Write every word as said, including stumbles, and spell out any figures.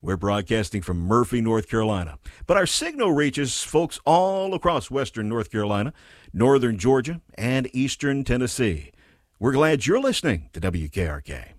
We're broadcasting from Murphy, North Carolina. But our signal reaches folks all across western North Carolina, northern Georgia, and eastern Tennessee. We're glad you're listening to W K R K.